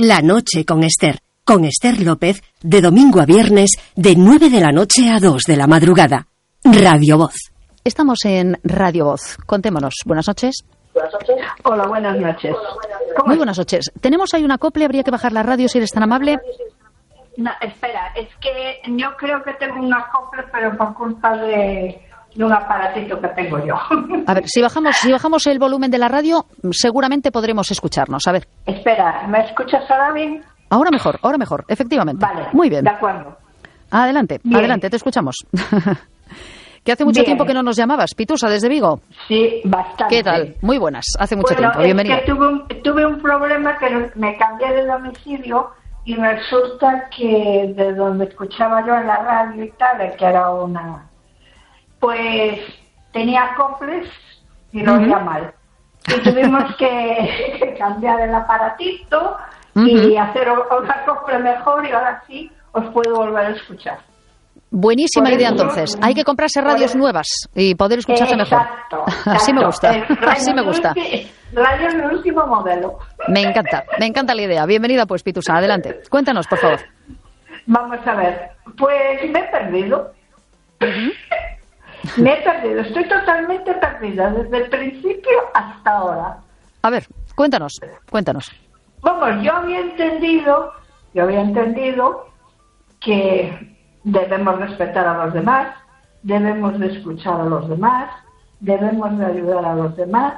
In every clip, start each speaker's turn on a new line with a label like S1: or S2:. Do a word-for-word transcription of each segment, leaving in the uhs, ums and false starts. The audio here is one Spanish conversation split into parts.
S1: La noche con Esther. Con Esther López, de domingo a viernes, de nueve de la noche a dos de la madrugada. Radio Voz.
S2: Estamos en Radio Voz. Contémonos. Buenas noches.
S3: Buenas noches. Hola, buenas noches.
S2: Muy buenas noches. Tenemos ahí una acople, habría que bajar la radio si eres tan amable.
S3: No, espera, es que yo creo que tengo una acople, pero por culpa de, de un aparatito que tengo yo.
S2: A ver, si bajamos, si bajamos el volumen de la radio, seguramente podremos escucharnos. A ver.
S3: Espera, ¿me escuchas ahora bien?
S2: Ahora mejor, ahora mejor, efectivamente.
S3: Vale,
S2: muy bien.
S3: De acuerdo.
S2: Adelante,
S3: bien.
S2: adelante, te escuchamos. Que hace mucho
S3: bien.
S2: tiempo que no nos llamabas, Pitusa, desde Vigo.
S3: Sí, bastante.
S2: ¿Qué tal? Muy buenas, hace mucho
S3: bueno,
S2: tiempo, bienvenida.
S3: Es que tuve un, tuve un problema que me cambié de domicilio y resulta que de donde escuchaba yo en la radio y tal, que era una... Pues tenía acoples y lo oía uh-huh. mal. Y tuvimos que, que cambiar el aparatito uh-huh. y hacer un acople mejor y ahora sí os puedo volver a escuchar.
S2: Buenísima
S3: por
S2: idea,
S3: eso,
S2: entonces. Hay que comprarse radios nuevas y poder escucharse
S3: exacto,
S2: mejor.
S3: Exacto.
S2: Así me gusta. Así me gusta.
S3: Radio es el último modelo.
S2: Me encanta. Me encanta la idea. Bienvenida, pues, Pitusa. Adelante. Cuéntanos, por favor.
S3: Vamos a ver. Pues me he perdido. Uh-huh. Me he perdido. Estoy totalmente perdida desde el principio hasta ahora.
S2: A ver, cuéntanos. Cuéntanos.
S3: Vamos, yo había entendido, yo había entendido que debemos respetar a los demás, debemos de escuchar a los demás, debemos de ayudar a los demás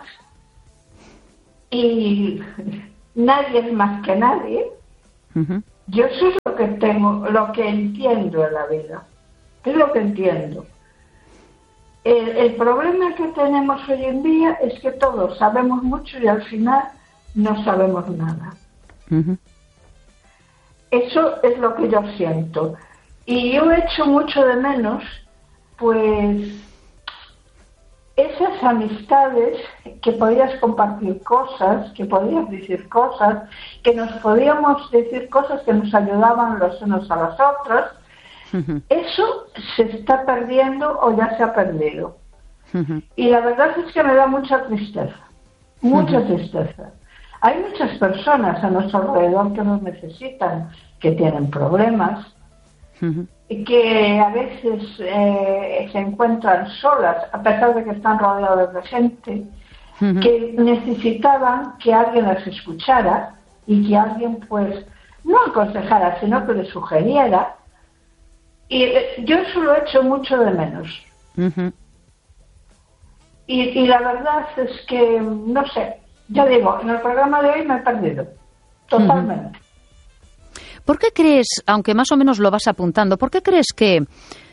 S3: y nadie es más que nadie. Uh-huh. Yo eso es lo que tengo, lo que entiendo en la vida, es lo que entiendo. El, el problema que tenemos hoy en día es que todos sabemos mucho y al final no sabemos nada. Uh-huh. Eso es lo que yo siento. Y yo he hecho mucho de menos, pues, esas amistades que podías compartir cosas, que podías decir cosas, que nos podíamos decir cosas que nos ayudaban los unos a los otros. Uh-huh. Eso se está perdiendo o ya se ha perdido. Uh-huh. Y la verdad es que me da mucha tristeza, mucha uh-huh. tristeza. Hay muchas personas a nuestro alrededor que nos necesitan, que tienen problemas, Uh-huh. que a veces eh, se encuentran solas a pesar de que están rodeados de gente, uh-huh. que necesitaban que alguien las escuchara y que alguien pues no aconsejara sino que les sugiriera, y eh, yo eso lo he hecho mucho de menos. Uh-huh. y, y la verdad es que no sé, ya digo, en el programa de hoy me he perdido totalmente. Uh-huh.
S2: ¿Por qué crees, aunque más o menos lo vas apuntando, por qué crees que